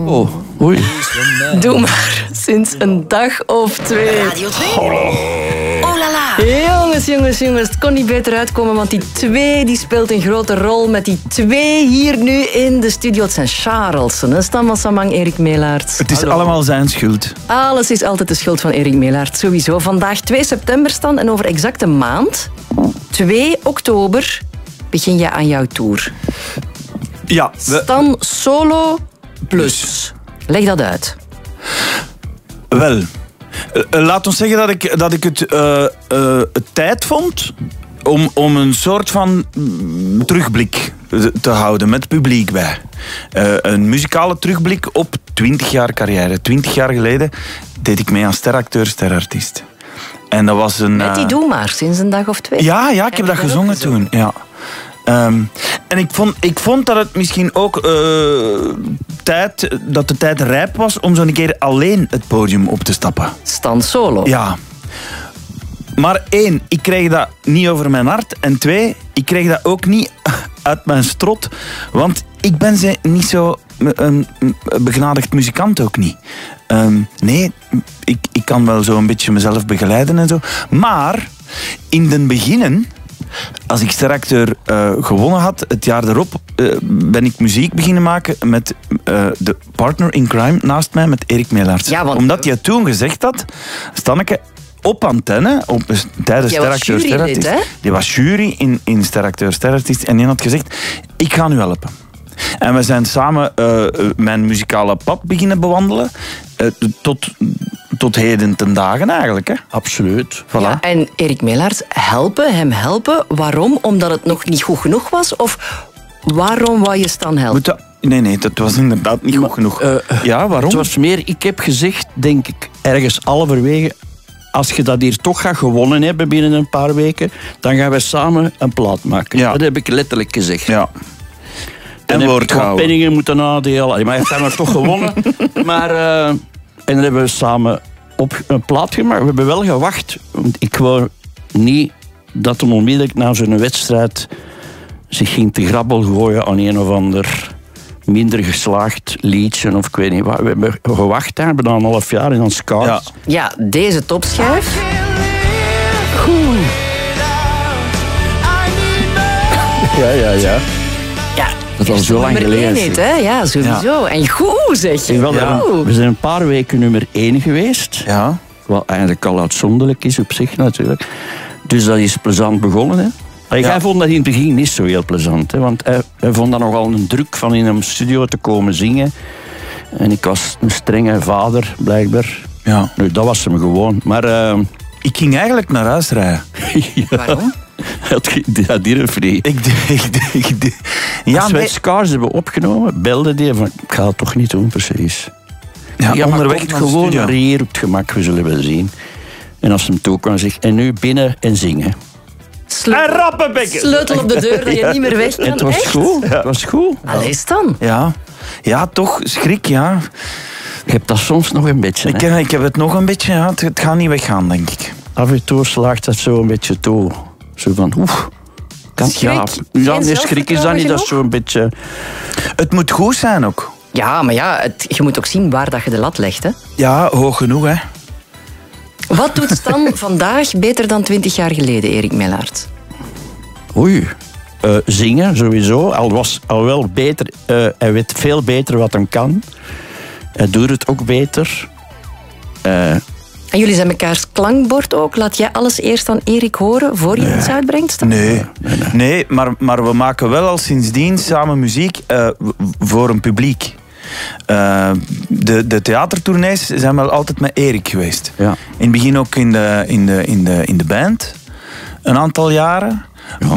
Oh, oei. Doe maar, sinds een dag of 2. Radio 2. Oh la la. Jongens, het kon niet beter uitkomen, want die 2 die speelt een grote rol met die 2 hier nu in de studio. Het zijn Charlesen, Stan van Samang, Erik Meelaert. Het is allemaal zijn schuld. Alles is altijd de schuld van Erik Meelaert, sowieso. Vandaag 2 september, Stan, en over exact een maand, 2 oktober, begin je aan jouw tour. Ja. Stan Solo Plus. Leg dat uit. Wel, laat ons zeggen dat ik het tijd vond om een soort van terugblik te houden met publiek bij. Een muzikale terugblik op 20 jaar carrière. 20 jaar geleden deed ik mee aan steracteur, sterartiest. En dat was een... Met die Doe maar, sinds een dag of 2. Ja, ik heb dat gezongen toen. Ja. En ik vond dat het misschien ook dat de tijd rijp was om zo'n keer alleen het podium op te stappen. Stan Solo. Ja. Maar 1, ik kreeg dat niet over mijn hart. En 2, ik kreeg dat ook niet uit mijn strot. Want ik ben niet zo een begenadigd muzikant ook niet. Nee, ik kan wel zo een beetje mezelf begeleiden en zo. Maar in den beginnen, als ik steracteur gewonnen had, het jaar erop ben ik muziek beginnen maken met de partner in crime naast mij, met Erik Meelaert. Ja, omdat hij toen gezegd had, Stanneke, op antenne, tijdens Steracteur Sterartiest. Die was jury in Steracteur Sterartiest en die had gezegd, ik ga u helpen. En we zijn samen mijn muzikale pad beginnen bewandelen, tot heden ten dagen eigenlijk. Hè? Absoluut. Voilà. Ja, en Erik Meelaert, hem helpen. Waarom? Omdat het nog niet goed genoeg was? Of waarom wou je Stan helpen? Nee, dat was inderdaad niet goed genoeg. Ja, waarom? Het was meer, ik heb gezegd, denk ik, ergens halverwege, als je dat hier toch gaat gewonnen hebben binnen een paar weken, dan gaan we samen een plaat maken. Ja. Dat heb ik letterlijk gezegd. Ja. En En heb ik woord penningen moeten nadelen. Maar hij heeft dan maar toch gewonnen. Maar, en dan hebben we samen op een plaat gemaakt. We hebben wel gewacht. Want ik wou niet dat hem onmiddellijk na zo'n wedstrijd zich ging te grabbel gooien aan een of ander minder geslaagd liedje of ik weet niet wat. We hebben gewacht, hebben dan een half jaar in ons kaart. Ja, deze topschijf. Ja. Ja, Dat was zo lang nummer geleden. 1 hè? Ja, sowieso. Ja. En goed, zeg je. We zijn een paar weken nummer 1 geweest. Ja. Wat eigenlijk al uitzonderlijk is op zich natuurlijk. Dus dat is plezant begonnen. Hè? Hij vond dat in het begin niet zo heel plezant. Hè? Want hij vond dat nogal een druk van in een studio te komen zingen. En ik was een strenge vader, blijkbaar. Ja. Nu, dat was hem gewoon. Maar... Ik ging eigenlijk naar huis rijden. Waarom? Dat durf niet. Ja, Als wij Scars hebben opgenomen, belde die van, ik ga het toch niet doen, precies. Ja, onderweg komt naar de gewoon studio. naar hier op het gemak, we zullen wel zien. En als hem toe kwam, zegt, en nu binnen en zingen. Sleutel op de deur dat je niet meer weg kan. En het was Echt? goed. Het was goed. Allee, Stan. Ja, toch, schrik, ja. Je hebt dat soms nog een beetje. Hè? Ik heb het nog een beetje, ja. Het gaat niet weggaan, denk ik. Af en toe slaagt dat zo een beetje toe. Zo van, Schrik? Ja, Geen schrik is dat niet, dat is zo een beetje... Het moet goed zijn ook. Ja, maar ja, je moet ook zien waar dat je de lat legt. Hè. Ja, hoog genoeg, hè. Wat doet Stan vandaag beter dan 20 jaar geleden, Erik Meelaert? Zingen, sowieso. Al wel beter. Hij weet veel beter wat hij kan. Hij doet het ook beter. En jullie zijn mekaars klankbord ook. Laat jij alles eerst aan Erik horen voor je iets uitbrengt? Stan? Nee, maar we maken wel al sindsdien samen muziek voor een publiek. De theatertournees zijn wel altijd met Erik geweest. Ja. In het begin ook in de band. Een aantal jaren. Ja,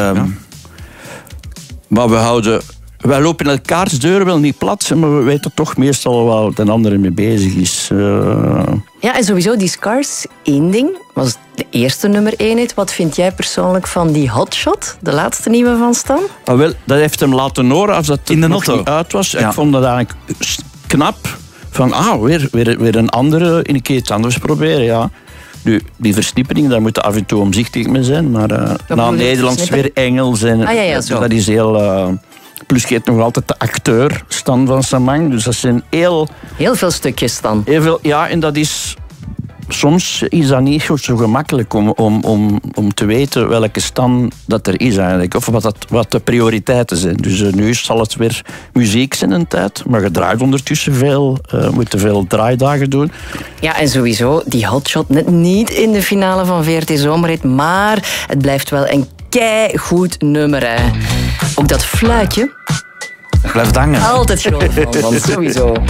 maar wij lopen elkaars deuren wel niet plat, maar we weten toch meestal wel wat een andere mee bezig is. Ja, en sowieso die Scars, één ding, was de eerste nummer 1 hit. Wat vind jij persoonlijk van die Hotshot, de laatste nieuwe van Stan? Wel, dat heeft hem laten horen als dat in de nog auto niet uit was. Ja. Ik vond dat eigenlijk knap. Van, weer een andere, een keer iets anders proberen, ja. Nu, die versnippering, daar moet je af en toe omzichtig mee zijn. Maar na Nederlands weer Engels. En, zo. dat is heel Plus je hebt nog altijd de acteur Stan van Samang. Dus dat zijn heel veel stukjes dan. Heel veel, ja, en dat is... Soms is dat niet zo gemakkelijk om te weten welke Stan dat er is eigenlijk. Of wat de prioriteiten zijn. Dus nu zal het weer muziek zijn een tijd. Maar je draait ondertussen veel. Moeten veel draaidagen doen. Ja, en sowieso die hotshot net niet in de finale van VRT Zomerhit. Maar het blijft wel een keigoed nummer. Hè. Ook dat fluitje. Blijft hangen. Altijd groot van, sowieso.